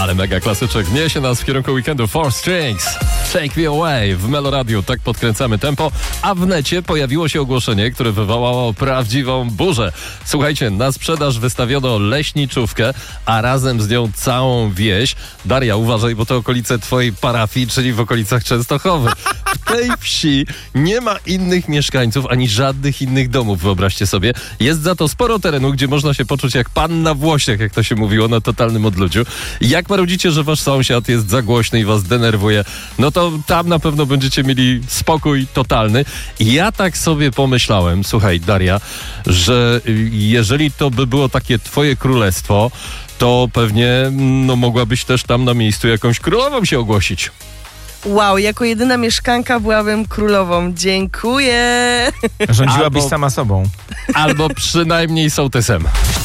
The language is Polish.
Ale mega klasyczek niesie nas w kierunku weekendu. Four Strings, Take Me Away w Meloradiu. Tak podkręcamy tempo, a w necie pojawiło się ogłoszenie, które wywołało prawdziwą burzę. Słuchajcie, na sprzedaż wystawiono leśniczówkę, a razem z nią całą wieś. Daria, uważaj, bo to okolice twojej parafii, czyli w okolicach Częstochowy. W tej wsi nie ma innych mieszkańców, ani żadnych innych domów, wyobraźcie sobie. Jest za to sporo terenu, gdzie można się poczuć jak pan na Włościach, jak to się mówiło, na totalnym odludziu. Jak marudzicie, że wasz sąsiad jest za głośny i was denerwuje, no to tam na pewno będziecie mieli spokój totalny. I ja tak sobie pomyślałem, słuchaj Daria, że jeżeli to by było takie twoje królestwo, to pewnie mogłabyś też tam na miejscu jakąś królową się ogłosić. Wow, jako jedyna mieszkanka byłabym królową. Dziękuję. Rządziłabyś sama sobą. Albo przynajmniej sołtysem.